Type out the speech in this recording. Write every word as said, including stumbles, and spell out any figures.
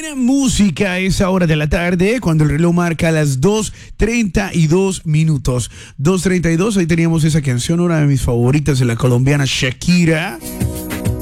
música a esa hora de la tarde, cuando el reloj marca las dos treinta y dos minutos. dos treinta y dos, ahí teníamos esa canción, una de mis favoritas de la colombiana Shakira.